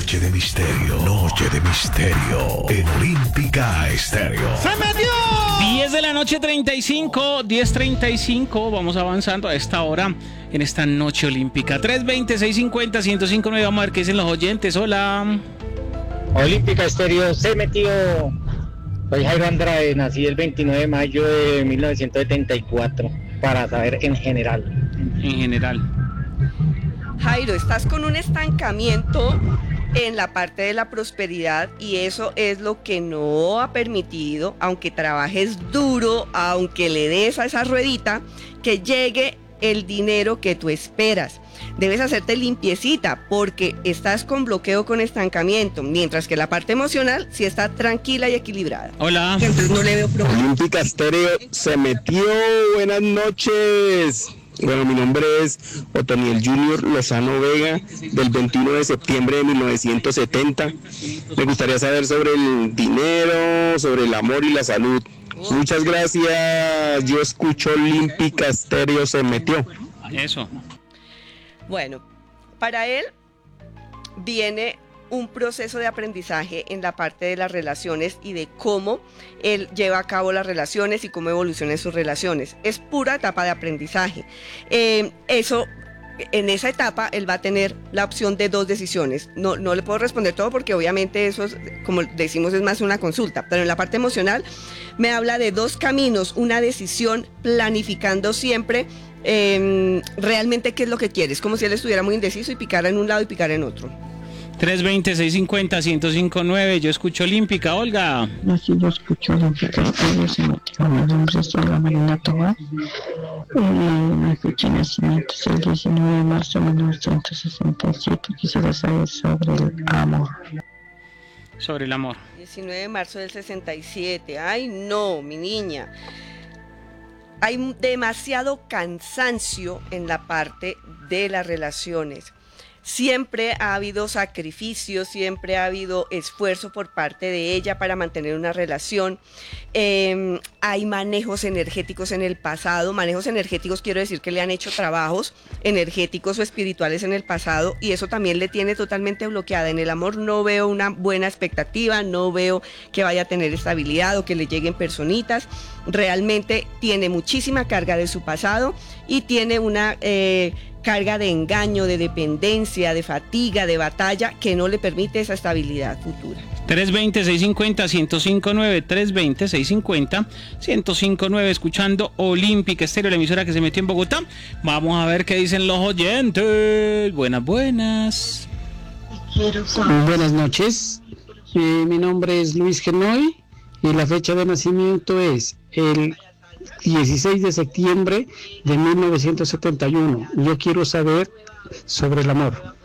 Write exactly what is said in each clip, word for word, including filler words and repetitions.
Noche de misterio, noche de misterio en Olímpica Estéreo. ¡Se metió! diez de la noche, treinta y cinco, diez treinta y cinco. Vamos avanzando a esta hora en esta noche olímpica. tres veinte, seiscientos cincuenta, ciento cinco punto nueve. Vamos a ver qué dicen los oyentes. Hola. Olímpica Estéreo se metió. Soy Jairo Andrade, nací el veintinueve de mayo de mil novecientos setenta y cuatro, para saber en general. En general. Jairo, estás con un estancamiento en la parte de la prosperidad y eso es lo que no ha permitido, aunque trabajes duro, aunque le des a esa ruedita, que llegue el dinero que tú esperas. Debes hacerte limpiecita porque estás con bloqueo, con estancamiento, mientras que la parte emocional sí está tranquila y equilibrada. Hola. Entonces no le veo problema. Olímpica Estéreo se metió. Buenas noches. Bueno, mi nombre es Otoniel Junior Lozano Vega, del veintiuno de septiembre de mil novecientos setenta. Me gustaría saber sobre el dinero, sobre el amor y la salud. Muchas gracias. Yo escucho Olímpica Estéreo se metió. Eso. Bueno, para él viene un proceso de aprendizaje en la parte de las relaciones y de cómo él lleva a cabo las relaciones y cómo evolucionan sus relaciones. Es pura etapa de aprendizaje. Eh, eso, en esa etapa, él va a tener la opción de dos decisiones. No, no le puedo responder todo porque obviamente eso, es, como decimos, es más una consulta. Pero en la parte emocional me habla de dos caminos, una decisión, planificando siempre eh, realmente qué es lo que quieres. Como si él estuviera muy indeciso y picara en un lado y picara en otro. tres veinte, seiscientos cincuenta, ciento cinco punto nueve. Yo escucho Olímpica. Olga. Así yo escucho Olímpica Estéreo se metió. Mi nombre es Olga Marina Tobar. Eh, mi fecha de nacimiento es el diecinueve de marzo de mil novecientos sesenta y siete. Quisiera saber sobre el amor. Sobre el amor. diecinueve de marzo del sesenta y siete. Ay, no, mi niña. Hay demasiado cansancio en la parte de las relaciones. Siempre ha habido sacrificio, siempre ha habido esfuerzo por parte de ella para mantener una relación. Eh, hay manejos energéticos en el pasado. Manejos energéticos quiero decir que le han hecho trabajos energéticos o espirituales en el pasado y eso también le tiene totalmente bloqueada. En el amor no veo una buena expectativa, no veo que vaya a tener estabilidad o que le lleguen personitas. Realmente tiene muchísima carga de su pasado y tiene una... Eh, carga de engaño, de dependencia, de fatiga, de batalla, que no le permite esa estabilidad futura. tres veinte, seiscientos cincuenta, ciento cinco punto nueve, tres veinte, seiscientos cincuenta, ciento cinco punto nueve, escuchando Olímpica Estéreo, la emisora que se metió en Bogotá. Vamos a ver qué dicen los oyentes. Buenas, buenas. Buenas noches. Eh, mi nombre es Luis Genoy y la fecha de nacimiento es el dieciséis de septiembre de mil novecientos setenta y uno. Yo quiero saber sobre el amor.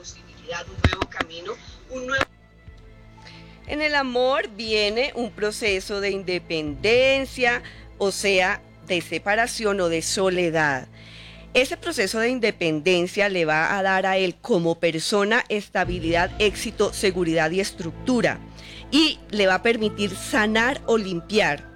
En el amor viene un proceso de independencia, o sea, de separación o de soledad. Ese proceso de independencia le va a dar a él como persona estabilidad, éxito, seguridad y estructura. Y le va a permitir sanar o limpiar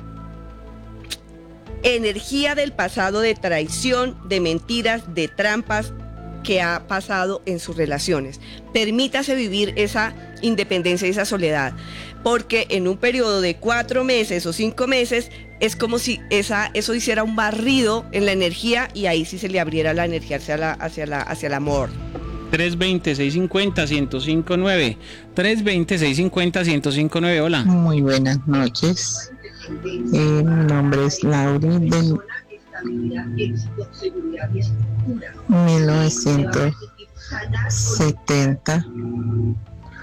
energía del pasado de traición, de mentiras, de trampas que ha pasado en sus relaciones. Permítase vivir esa independencia y esa soledad, porque en un periodo de cuatro meses o cinco meses es como si esa, eso hiciera un barrido en la energía y ahí sí se le abriera la energía hacia, la, hacia, la, hacia el amor. tres veinte, seiscientos cincuenta, ciento cinco punto nueve. tres veinte, seiscientos cincuenta, ciento cinco punto nueve. Hola. Muy buenas noches. Eh, mi nombre es Lauri de mil novecientos setenta.